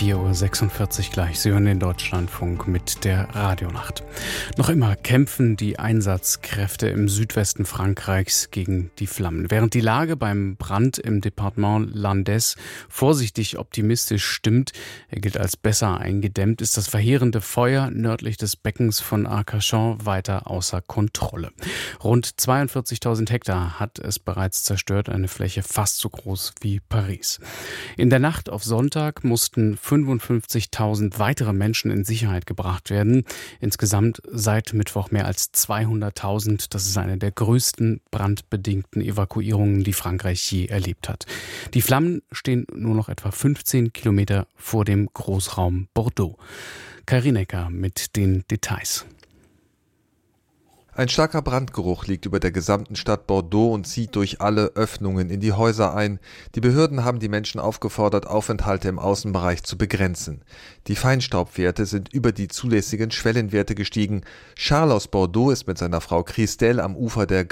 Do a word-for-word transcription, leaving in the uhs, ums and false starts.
vier Uhr sechsundvierzig gleich. Sie hören den Deutschlandfunk mit der Radionacht. Noch immer kämpfen die Einsatzkräfte im Südwesten Frankreichs gegen die Flammen. Während die Lage beim Brand im Departement Landes vorsichtig optimistisch stimmt, er gilt als besser eingedämmt, ist das verheerende Feuer nördlich des Beckens von Arcachon weiter außer Kontrolle. Rund zweiundvierzigtausend Hektar hat es bereits zerstört, eine Fläche fast so groß wie Paris. In der Nacht auf Sonntag mussten fünfundfünfzigtausend weitere Menschen in Sicherheit gebracht werden. Insgesamt seit Mittwoch mehr als zweihunderttausend. Das ist eine der größten brandbedingten Evakuierungen, die Frankreich je erlebt hat. Die Flammen stehen nur noch etwa fünfzehn Kilometer vor dem Großraum Bordeaux. Kai Rienecker mit den Details. Ein starker Brandgeruch liegt über der gesamten Stadt Bordeaux und zieht durch alle Öffnungen in die Häuser ein. Die Behörden haben die Menschen aufgefordert, Aufenthalte im Außenbereich zu begrenzen. Die Feinstaubwerte sind über die zulässigen Schwellenwerte gestiegen. Charles aus Bordeaux ist mit seiner Frau Christelle am Ufer der